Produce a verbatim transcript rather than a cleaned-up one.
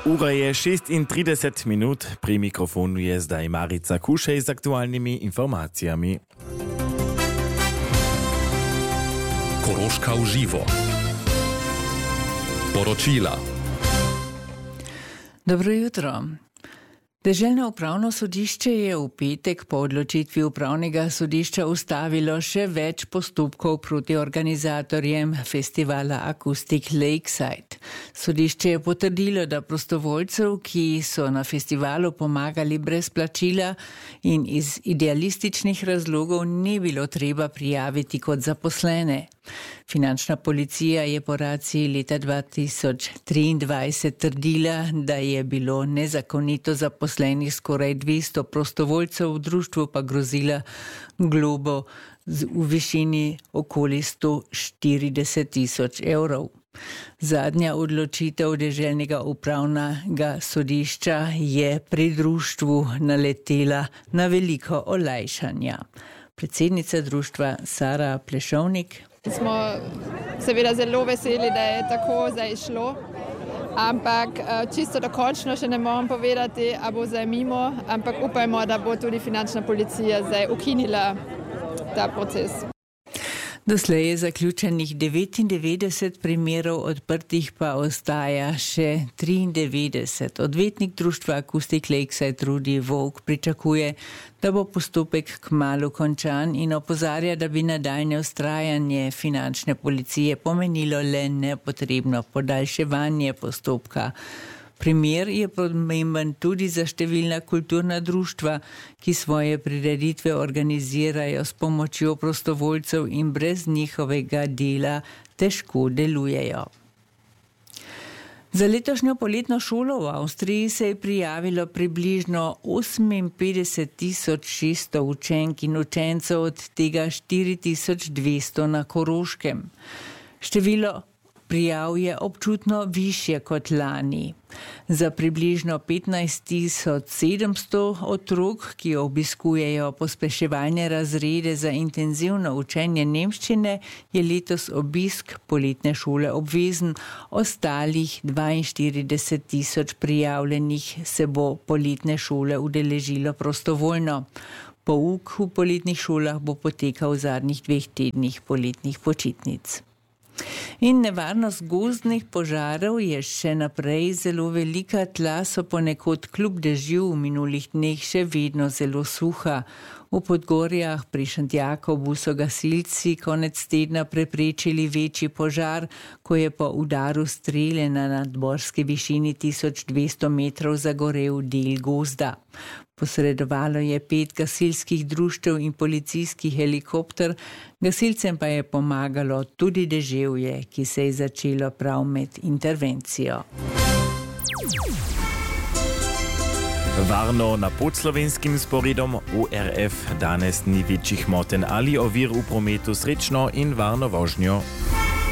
Ura je šestintrideset minut, pri mikrofonu je zdaj Marica Kušej z aktualnimi informacijami. Koroška v živo. Poročila. Dobro jutro. Deželno upravno sodišče je v petek po odločitvi upravnega sodišča ustavilo še več postopkov proti organizatorjem festivala Acoustic Lakeside. Sodišče je potrdilo, da prostovoljcev, ki so na festivalu pomagali brez plačila in iz idealističnih razlogov, ni bilo treba prijaviti kot zaposlene. Finančna policija je po raciji leta dva tisoč triindvajset trdila, da je bilo nezakonito zaposlenih skoraj dvesto prostovoljcev, v društvu pa grozila globo v višini okoli sto štirideset tisoč evrov. Zadnja odločitev deželnega upravnega sodišča je pri društvu naletela na veliko olajšanja. Predsednica društva Sara Plešovnik. Smo seveda zelo veseli, da je tako zdaj šlo, ampak čisto dokončno še ne morem povedati, a bo zdaj mimo, ampak upajmo, da bo tudi finančna policija zdaj ukinila ta proces. Doslej je zaključenih devetindevetdeset primerov, odprtih pa ostaja še triindevetdeset. Odvetnik društva Acoustic Lakeside Rudi Volk pričakuje, da bo postopek kmalu končan in opozarja, da bi nadaljnje vztrajanje finančne policije pomenilo le nepotrebno podaljševanje postopka. Primer je pomemben tudi za številna kulturna društva, ki svoje prireditve organizirajo s pomočjo prostovoljcev in brez njihovega dela težko delujejo. Za letošnjo poletno šolo v Avstriji se je prijavilo približno oseminpetdeset tisoč šeststo učenk in učencev, od tega štiri tisoč dvesto na Koroškem. Število prijav je občutno višje kot lani. Za približno petnajst tisoč sedemsto otrok, ki obiskujejo pospeševalne razrede za intenzivno učenje nemščine, je letos obisk poletne šole obvezen. Ostalih dvainštirideset tisoč prijavljenih se bo poletne šole udeležilo prostovoljno. Pouk v poletnih šolah bo potekal v zadnjih dveh tednih poletnih počitnic. In nevarnost gozdnih požarov je še naprej zelo velika, tla so ponekod kljub dežju v minulih dneh še vedno zelo suha. V Podgorjah pri Šentjakobu so gasilci konec tedna preprečili večji požar, ko je po udaru strele na nadmorski višini tisoč dvesto metrov zagorel del gozda. Posredovalo je pet gasilskih društev in policijski helikopter, gasilcem pa je pomagalo tudi deževje, ki se je začelo prav med intervencijo. Varno na podslovenskim sporedom U R F danes ni večjih moten ali ovir v prometu, srečno in varno vožnjo.